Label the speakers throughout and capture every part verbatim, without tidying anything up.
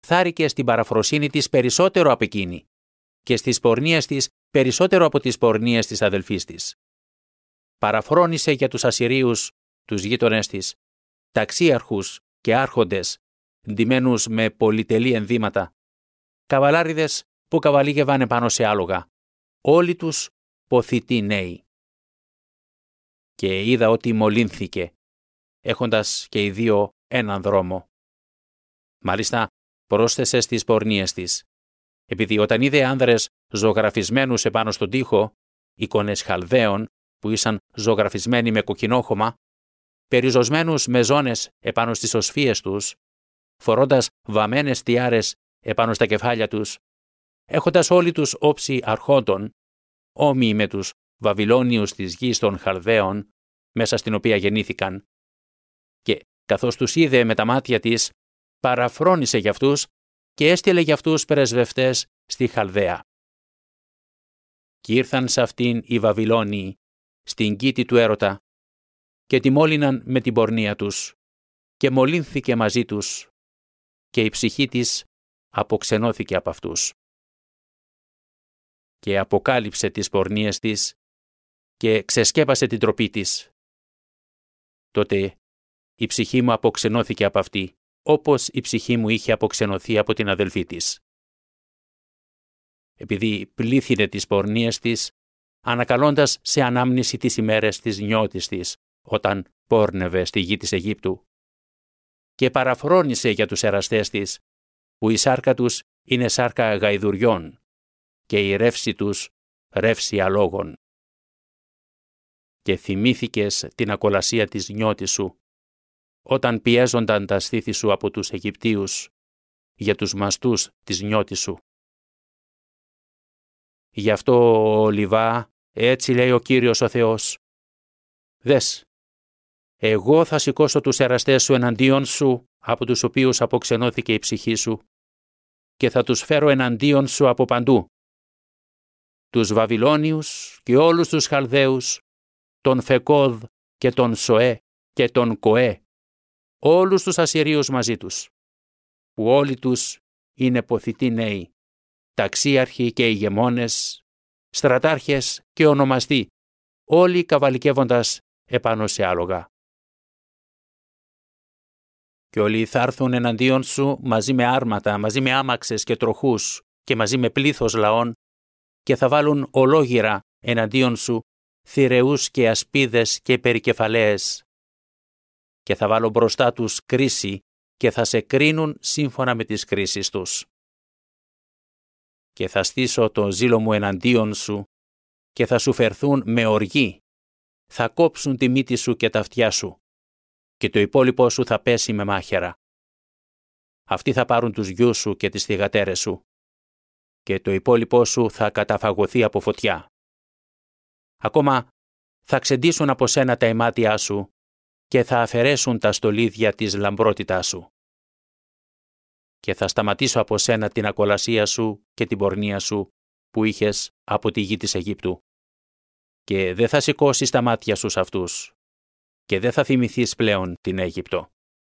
Speaker 1: θάρρηκε στην παραφροσύνη της περισσότερο από εκείνη και στις πορνίες της περισσότερο από τις πορνίες της αδελφής της. Παραφρόνησε για τους Ασσυρίους, τους γείτονές της, ταξίαρχους και άρχοντες, ντυμένους με πολυτελή ενδύματα, καβαλάριδες που καβαλήγευαν πάνω σε άλογα, όλοι τους ποθητοί νέοι. Και είδα ότι μολύνθηκε, έχοντας και οι δύο έναν δρόμο. Μάλιστα, πρόσθεσε στις πορνίες της, επειδή όταν είδε άνδρες ζωγραφισμένους επάνω στον τοίχο, εικόνες Χαλδαίων που ήσαν ζωγραφισμένοι με κοκκινόχωμα, περιζωσμένους με ζώνες επάνω στις οσφίες τους, φορώντας βαμμένες τιάρες επάνω στα κεφάλια τους, έχοντας όλοι τους όψη αρχόντων, όμοιοι με τους Βαβυλώνιους της γης των Χαλδαίων, μέσα στην οποία γεννήθηκαν, και καθώς τους είδε με τα μάτια της, παραφρόνησε για αυτούς και έστειλε για αυτούς πρεσβευτές στη Χαλδαία. Κι ήρθαν σε αυτήν οι Βαβυλώνιοι, στην κήτη του έρωτα, και τη μόλυναν με την πορνεία τους, και μολύνθηκε μαζί τους, και η ψυχή της αποξενώθηκε από αυτούς. Και αποκάλυψε τις πορνείες της και ξεσκέπασε την τροπή της. Τότε η ψυχή μου αποξενώθηκε από αυτή, όπως η ψυχή μου είχε αποξενωθεί από την αδελφή της. Επειδή πλήθυνε τις πορνείες της, ανακαλώντας σε ανάμνηση τις ημέρες της νιώτης της, όταν πόρνευε στη γη της Αιγύπτου, και παραφρόνησε για τους εραστές της, που η σάρκα τους είναι σάρκα γαϊδουριών και η ρεύση τους ρεύση αλόγων. Και θυμήθηκες την ακολασία της νιώτης σου, όταν πιέζονταν τα στήθη σου από τους Αιγυπτίους για τους μαστούς της νιώτης σου. Γι' αυτό, Λιβά, έτσι λέει ο Κύριος ο Θεός, δες, εγώ θα σηκώσω τους εραστές σου εναντίον σου, από τους οποίους αποξενώθηκε η ψυχή σου, και θα τους φέρω εναντίον σου από παντού. Τους Βαβυλώνιους και όλους τους Χαλδαίους, τον Φεκόδ και τον Σοέ και τον Κοέ, όλους τους Ασσυρίους μαζί τους, που όλοι τους είναι ποθητοί νέοι, ταξίαρχοι και ηγεμόνες, στρατάρχες και ονομαστοί, όλοι καβαλικεύοντας επάνω σε άλογα. Και όλοι θα έρθουν εναντίον σου μαζί με άρματα, μαζί με άμαξες και τροχούς και μαζί με πλήθος λαών, και θα βάλουν ολόγυρα εναντίον σου θηρεούς και ασπίδες και περικεφαλαίες. Και θα βάλω μπροστά τους κρίση και θα σε κρίνουν σύμφωνα με τις κρίσεις τους. Και θα στήσω το ζήλο μου εναντίον σου και θα σου φερθούν με οργή. Θα κόψουν τη μύτη σου και τα αυτιά σου και το υπόλοιπο σου θα πέσει με μάχαιρα. Αυτοί θα πάρουν τους γιους σου και τις θυγατέρες σου και το υπόλοιπο σου θα καταφαγωθεί από φωτιά. Ακόμα θα ξεντήσουν από σένα τα αιμάτια σου και θα αφαιρέσουν τα στολίδια της λαμπρότητάς σου. Και θα σταματήσω από σένα την ακολασία σου και την πορνεία σου που είχες από τη γη της Αιγύπτου. Και δεν θα σηκώσεις τα μάτια σου σε αυτούς και δεν θα θυμηθείς πλέον την Αίγυπτο.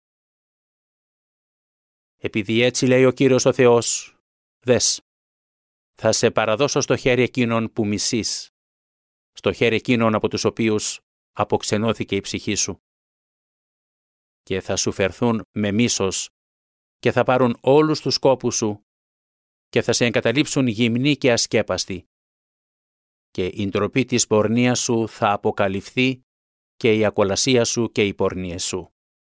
Speaker 1: Επειδή έτσι λέει ο Κύριος ο Θεός, δες, θα σε παραδώσω στο χέρι εκείνων που μισείς, στο χέρι εκείνων από τους οποίους αποξενώθηκε η ψυχή σου. Και θα σου φερθούν με μίσος και θα πάρουν όλους τους κόπους σου και θα σε εγκαταλείψουν γυμνοί και ασκέπαστοι. Και η ντροπή της πορνείας σου θα αποκαλυφθεί και η ακολασία σου και οι πορνείες σου.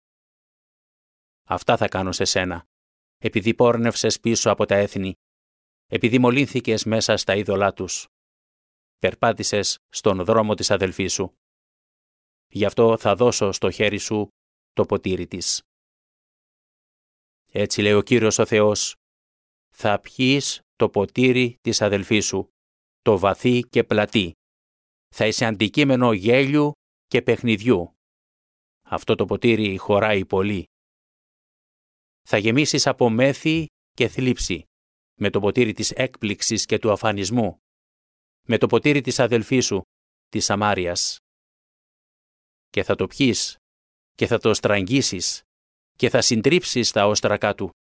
Speaker 1: Αυτά θα κάνω σε σένα, επειδή πόρνευσες πίσω από τα έθνη, επειδή μολύνθηκες μέσα στα είδωλά τους. Περπάτησες στον δρόμο της αδελφής σου. Γι' αυτό θα δώσω στο χέρι σου το ποτήρι της. Έτσι λέει ο Κύριος ο Θεός, θα πιείς το ποτήρι της αδελφής σου, το βαθύ και πλατή. Θα είσαι αντικείμενο γέλιου και παιχνιδιού. Αυτό το ποτήρι χωράει πολύ. Θα γεμίσεις από μέθη και θλίψη, με το ποτήρι της έκπληξης και του αφανισμού, με το ποτήρι της αδελφής σου, της Σαμάριας. Και θα το πιείς και θα το στραγγίσεις και θα συντρίψεις τα όστρακά του